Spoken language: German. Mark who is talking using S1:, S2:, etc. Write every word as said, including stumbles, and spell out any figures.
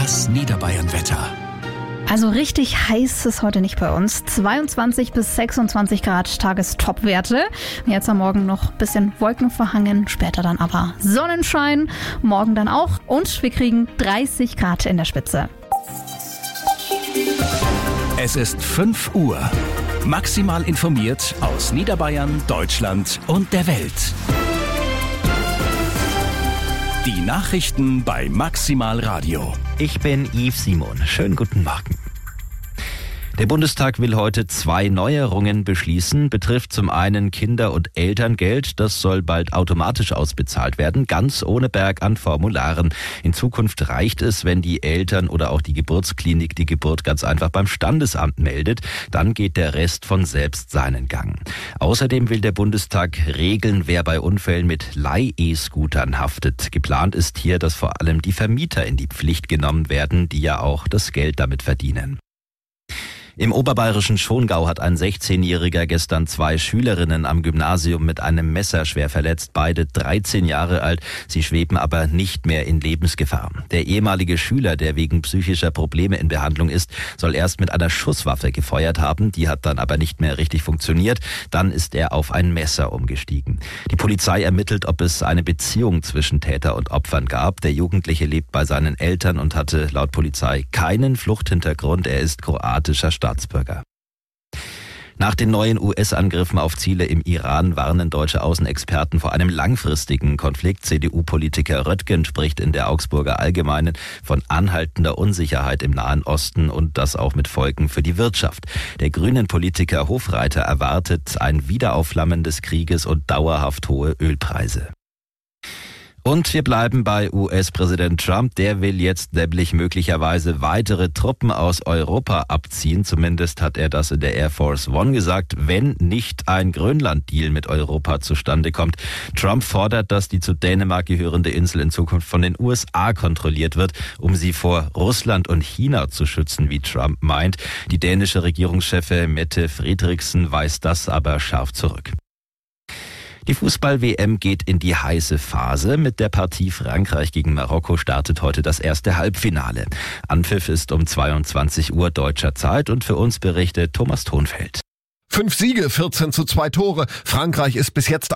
S1: Das Niederbayern-Wetter.
S2: Also richtig heiß ist heute nicht bei uns. zweiundzwanzig bis sechsundzwanzig Grad Tagestopwerte. Jetzt am Morgen noch ein bisschen Wolken verhangen, später dann aber Sonnenschein. Morgen dann auch und wir kriegen dreißig Grad in der Spitze.
S1: Es ist fünf Uhr. Maximal informiert aus Niederbayern, Deutschland und der Welt. Die Nachrichten bei Maximal Radio.
S3: Ich bin Yves Simon. Schönen guten Morgen. Der Bundestag will heute zwei Neuerungen beschließen. Betrifft zum einen Kinder- und Elterngeld. Das soll bald automatisch ausbezahlt werden, ganz ohne Berg an Formularen. In Zukunft reicht es, wenn die Eltern oder auch die Geburtsklinik die Geburt ganz einfach beim Standesamt meldet. Dann geht der Rest von selbst seinen Gang. Außerdem will der Bundestag regeln, wer bei Unfällen mit Leih-E-Scootern haftet. Geplant ist hier, dass vor allem die Vermieter in die Pflicht genommen werden, die ja auch das Geld damit verdienen. Im oberbayerischen Schongau hat ein sechzehnjähriger gestern zwei Schülerinnen am Gymnasium mit einem Messer schwer verletzt, beide dreizehn Jahre alt. Sie schweben aber nicht mehr in Lebensgefahr. Der ehemalige Schüler, der wegen psychischer Probleme in Behandlung ist, soll erst mit einer Schusswaffe gefeuert haben. Die hat dann aber nicht mehr richtig funktioniert. Dann ist er auf ein Messer umgestiegen. Die Polizei ermittelt, ob es eine Beziehung zwischen Täter und Opfern gab. Der Jugendliche lebt bei seinen Eltern und hatte laut Polizei keinen Fluchthintergrund. Er ist kroatischer Staatsbürger. Staatsbürger. Nach den neuen U S-Angriffen auf Ziele im Iran warnen deutsche Außenexperten vor einem langfristigen Konflikt. C D U-Politiker Röttgen spricht in der Augsburger Allgemeinen von anhaltender Unsicherheit im Nahen Osten und das auch mit Folgen für die Wirtschaft. Der Grünen-Politiker Hofreiter erwartet ein Wiederaufflammen des Krieges und dauerhaft hohe Ölpreise. Und wir bleiben bei U S-Präsident Trump. Der will jetzt nämlich möglicherweise weitere Truppen aus Europa abziehen. Zumindest hat er das in der Air Force One gesagt, wenn nicht ein Grönland-Deal mit Europa zustande kommt. Trump fordert, dass die zu Dänemark gehörende Insel in Zukunft von den U S A kontrolliert wird, um sie vor Russland und China zu schützen, wie Trump meint. Die dänische Regierungschefin Mette Frederiksen weist das aber scharf zurück. Die Fußball-W M geht in die heiße Phase. Mit der Partie Frankreich gegen Marokko startet heute das erste Halbfinale. Anpfiff ist um zweiundzwanzig Uhr deutscher Zeit und für uns berichtet Thomas Thonfeld.
S4: Fünf Siege, vierzehn zu zwei Tore. Frankreich ist bis jetzt